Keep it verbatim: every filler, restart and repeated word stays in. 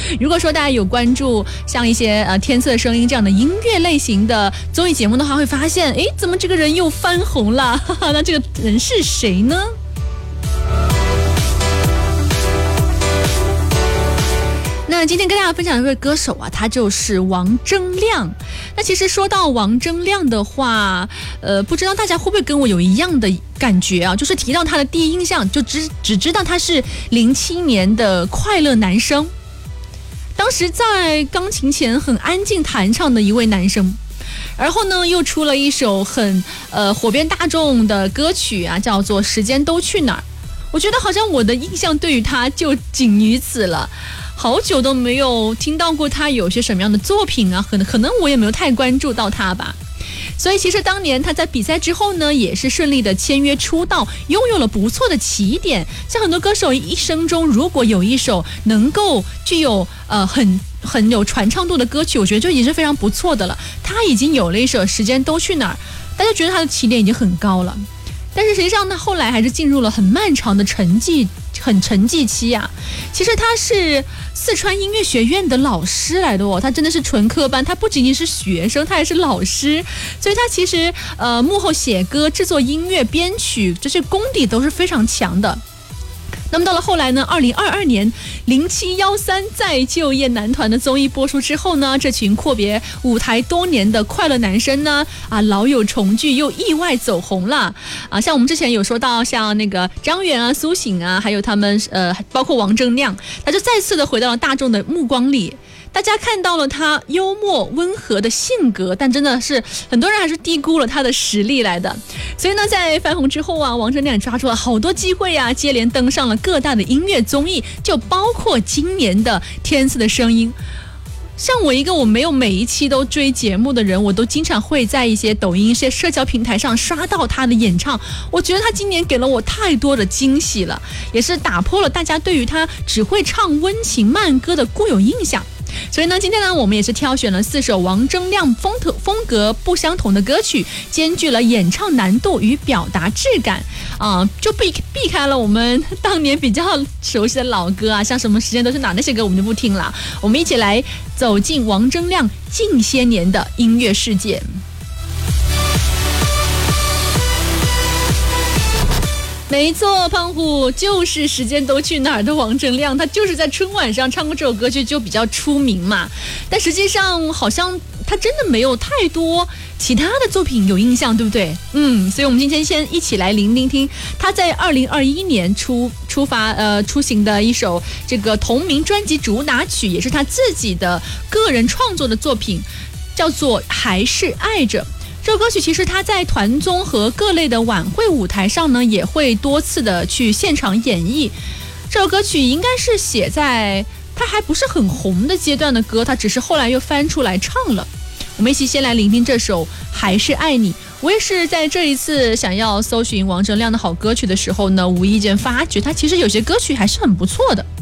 如果说大家有关注像一些呃天赐的声音这样的音乐类型的综艺节目的话，会发现，哎，怎么这个人又翻红了？哈哈，那这个人是谁呢？那今天跟大家分享的这位歌手啊，他就是王铮亮。那其实说到王铮亮的话，呃，不知道大家会不会跟我有一样的感觉啊？就是提到他的第一印象，就只只知道他是零七年的快乐男声，当时在钢琴前很安静弹唱的一位男生。然后呢，又出了一首很呃火遍大众的歌曲啊，叫做《时间都去哪儿》。我觉得好像我的印象对于他就仅于此了。好久都没有听到过他有些什么样的作品啊，可能可能我也没有太关注到他吧。所以其实当年他在比赛之后呢，也是顺利的签约出道，拥有了不错的起点。像很多歌手一生中，如果有一首能够具有呃很很有传唱度的歌曲，我觉得就已经是非常不错的了。他已经有了一首《时间都去哪儿》，大家觉得他的起点已经很高了。但是实际上呢，后来还是进入了很漫长的沉寂很沉寂期啊。其实他是四川音乐学院的老师来的哦，他真的是纯科班，他不仅仅是学生，他还是老师，所以他其实呃幕后写歌、制作音乐、编曲这些功底都是非常强的。那么到了后来呢，二零二二年零七一三再就业男团的综艺播出之后呢，这群阔别舞台多年的快乐男生呢，啊老友重聚，又意外走红了啊！像我们之前有说到，像那个张远啊、苏醒啊，还有他们呃，包括王铮亮，他就再次的回到了大众的目光里。大家看到了他幽默温和的性格，但真的是很多人还是低估了他的实力来的。所以呢，在翻红之后啊，王铮亮抓住了好多机会啊，接连登上了各大的音乐综艺，就包括今年的天赐的声音。像我一个我没有每一期都追节目的人，我都经常会在一些抖音、一些社交平台上刷到他的演唱。我觉得他今年给了我太多的惊喜了，也是打破了大家对于他只会唱温情慢歌的固有印象。所以呢，今天呢，我们也是挑选了四首王铮亮风格风格不相同的歌曲，兼具了演唱难度与表达质感啊、呃，就避避开了我们当年比较熟悉的老歌啊，像什么时间都是哪那些歌我们就不听了。我们一起来走进王铮亮近些年的音乐世界。没错，胖虎就是时间都去哪儿的王铮亮，他就是在春晚上唱过这首歌曲就比较出名嘛。但实际上好像他真的没有太多其他的作品有印象，对不对？嗯，所以我们今天先一起来聆听听他在二零二一年出出发呃出行的一首这个同名专辑主打曲，也是他自己的个人创作的作品，叫做《还是爱着》。这首歌曲其实他在团综和各类的晚会舞台上呢，也会多次的去现场演绎。这首歌曲应该是写在他还不是很红的阶段的歌，他只是后来又翻出来唱了。我们一起先来聆听这首《还是爱你》。我也是在这一次想要搜寻王铮亮的好歌曲的时候呢，无意间发觉他其实有些歌曲还是很不错的。